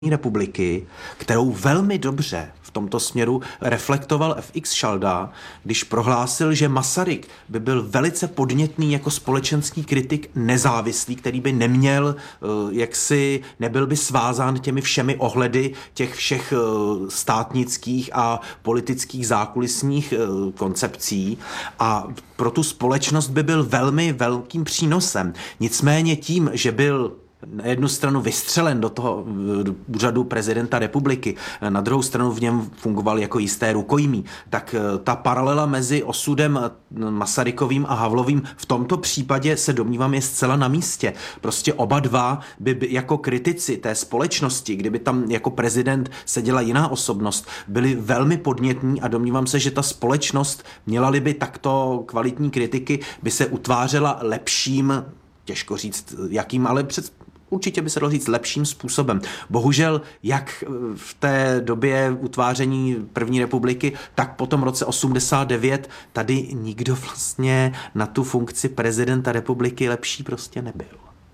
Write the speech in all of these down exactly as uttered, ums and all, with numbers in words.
republiky, kterou velmi dobře v tomto směru reflektoval F X Šalda, když prohlásil, že Masaryk by byl velice podnětný jako společenský kritik nezávislý, který by neměl, jaksi nebyl by svázán těmi všemi ohledy těch všech státnických a politických zákulisních koncepcí a pro tu společnost by byl velmi velkým přínosem. Nicméně tím, že byl na jednu stranu vystřelen do toho úřadu prezidenta republiky, na druhou stranu v něm fungoval jako jisté rukojmí, tak ta paralela mezi osudem Masarykovým a Havlovým v tomto případě se domnívám je zcela na místě. Prostě oba dva by, by jako kritici té společnosti, kdyby tam jako prezident seděla jiná osobnost, byli velmi podnětní a domnívám se, že ta společnost, měla-li by takto kvalitní kritiky, by se utvářela lepším, těžko říct jakým, ale před určitě by se dalo říct lepším způsobem. Bohužel, jak v té době utváření první republiky, tak po tom roce osmdesát devět tady nikdo vlastně na tu funkci prezidenta republiky lepší prostě nebyl.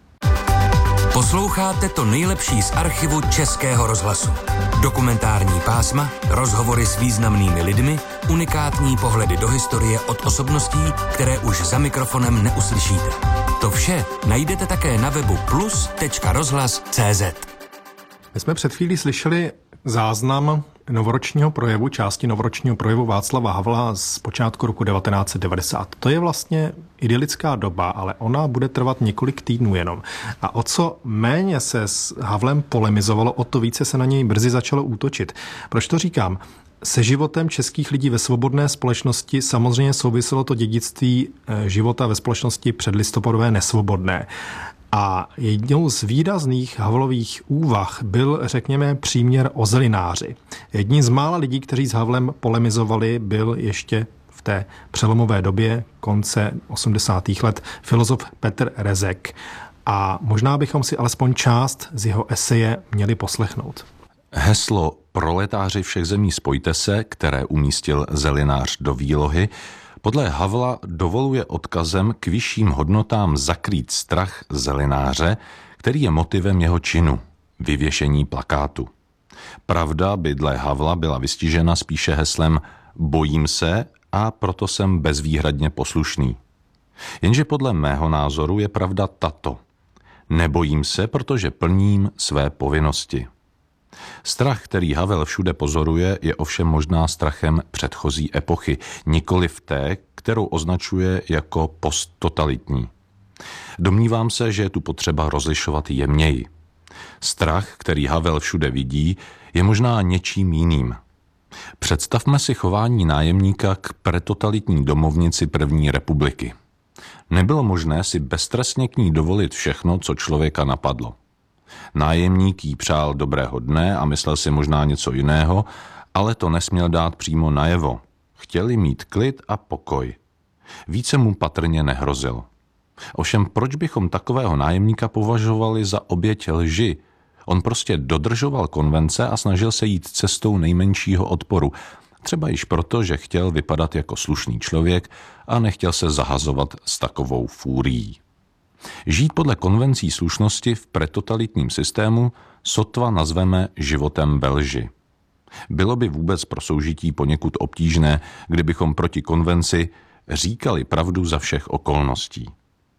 Posloucháte to nejlepší z archivu Českého rozhlasu. Dokumentární pásma, rozhovory s významnými lidmi, unikátní pohledy do historie od osobností, které už za mikrofonem neuslyšíte. To vše najdete také na webu plus tečka rozhlas tečka cé zet. My jsme před chvílí slyšeli záznam novoročního projevu, části novoročního projevu Václava Havla z počátku roku devatenáct set devadesát. To je vlastně idylická doba, ale ona bude trvat několik týdnů jenom. A o co méně se s Havlem polemizovalo, o to více se na něj brzy začalo útočit. Proč to říkám? Se životem českých lidí ve svobodné společnosti samozřejmě souviselo to dědictví života ve společnosti předlistopadové nesvobodné. A jednou z výrazných Havlových úvah byl, řekněme, příměr o zelináři. Jedním z mála lidí, kteří s Havlem polemizovali, byl ještě v té přelomové době konce osmdesátých let filozof Petr Rezek. A možná bychom si alespoň část z jeho eseje měli poslechnout. Heslo proletáři všech zemí spojte se, které umístil zelinář do výlohy, podle Havla dovoluje odkazem k vyšším hodnotám zakrýt strach zelináře, který je motivem jeho činu, vyvěšení plakátu. Pravda by dle Havla byla vystižena spíše heslem bojím se a proto jsem bezvýhradně poslušný. Jenže podle mého názoru je pravda tato. Nebojím se, protože plním své povinnosti. Strach, který Havel všude pozoruje, je ovšem možná strachem předchozí epochy, nikoliv té, kterou označuje jako posttotalitní. Domnívám se, že je tu potřeba rozlišovat jemněji. Strach, který Havel všude vidí, je možná něčím jiným. Představme si chování nájemníka k pretotalitní domovnici první republiky. Nebylo možné si beztrestně k ní dovolit všechno, co člověka napadlo. Nájemník jí přál dobrého dne a myslel si možná něco jiného, ale to nesměl dát přímo najevo. Chtěli mít klid a pokoj. Více mu patrně nehrozil. Ovšem proč bychom takového nájemníka považovali za oběť lži? On prostě dodržoval konvence a snažil se jít cestou nejmenšího odporu. Třeba již proto, že chtěl vypadat jako slušný člověk a nechtěl se zahazovat s takovou fúrií. Žít podle konvencí slušnosti v pretotalitním systému sotva nazveme životem ve lži. Bylo by vůbec pro soužití poněkud obtížné, kdybychom proti konvenci říkali pravdu za všech okolností.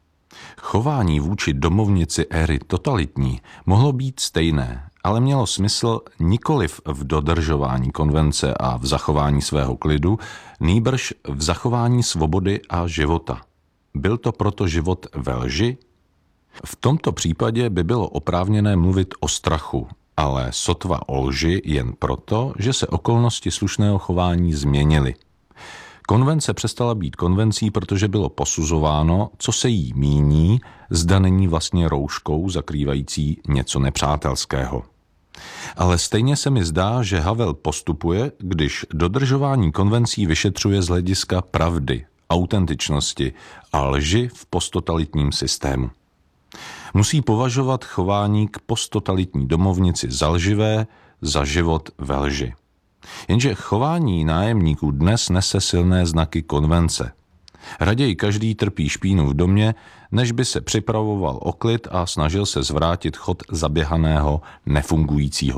Chování vůči domovnici éry totalitní mohlo být stejné, ale mělo smysl nikoliv v dodržování konvence a v zachování svého klidu, nýbrž v zachování svobody a života. Byl to proto život ve lži? V tomto případě by bylo oprávněné mluvit o strachu, ale sotva o lži jen proto, že se okolnosti slušného chování změnily. Konvence přestala být konvencí, protože bylo posuzováno, co se jí míní, zda není vlastně rouškou zakrývající něco nepřátelského. Ale stejně se mi zdá, že Havel postupuje, když dodržování konvencí vyšetřuje z hlediska pravdy, autentičnosti a lži v posttotalitním systému. Musí považovat chování k posttotalitní domovnici za lživé, za život ve lži. Jenže chování nájemníků dnes nese silné znaky konvence. Raději každý trpí špínu v domě, než by se připravoval o klid a snažil se zvrátit chod zaběhaného, nefungujícího